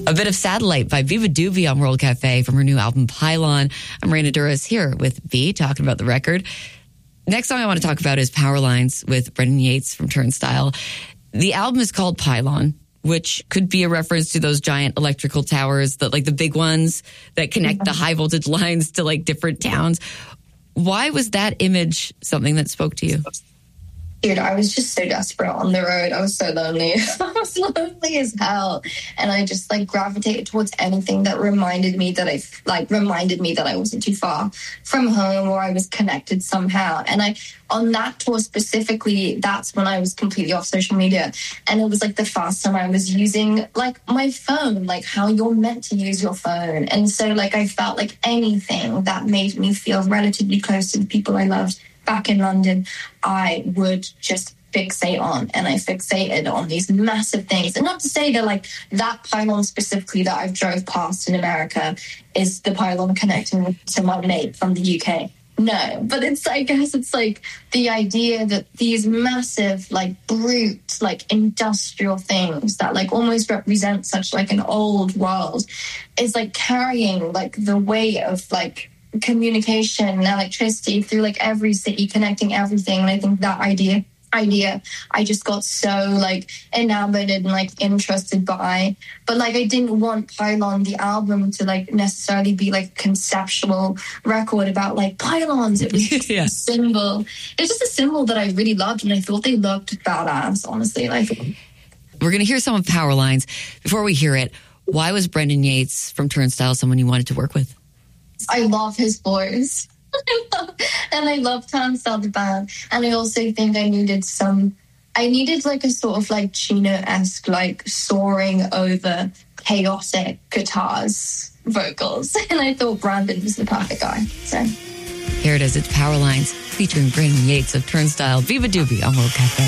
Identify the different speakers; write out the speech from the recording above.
Speaker 1: A bit of Satellite by Viva Doobie on World Cafe from her new album Pylon. I'm Raina Duras here with V, talking about the record. Next song I want to talk about is Power Lines with Brendan Yates from Turnstile. The album is called Pylon, which could be a reference to those giant electrical towers, that like the big ones that connect the high voltage lines to like different towns. Why was that image something that spoke to you?
Speaker 2: Dude, I was just so desperate on the road. I was so lonely. I was lonely as hell. And I just like gravitated towards anything that reminded me that I wasn't too far from home, or I was connected somehow. And on that tour specifically, that's when I was completely off social media. And it was like the first time I was using like my phone, like how you're meant to use your phone. And so like I felt like anything that made me feel relatively close to the people I loved back in London, I would just fixate on. And I fixated on these massive things. And not to say that like that pylon specifically that I've drove past in America is the pylon connecting to my mate from the UK. No, but I guess it's like the idea that these massive, like brute, like industrial things that like almost represent such like an old world is like carrying like the weight of like communication and electricity through like every city, connecting everything. And I think that idea I just got so like enamored and like interested by. But like I didn't want Pylon, the album, to like necessarily be like a conceptual record about like pylons. It was just a symbol. It's just a symbol that I really loved, and I thought they looked badass, honestly. Like,
Speaker 1: we're gonna hear some of Power Lines. Before we hear it, why was Brendan Yates from Turnstile someone you wanted to work with?
Speaker 2: I love his voice. And I love Turnstile, the band. And I also think I needed like a sort of like Chino-esque, like soaring over chaotic guitars vocals. And I thought Brandon was the perfect guy. So
Speaker 1: here it is. It's Power Lines featuring Brendan Yates of Turnstile. Viva Doobie on World Cafe.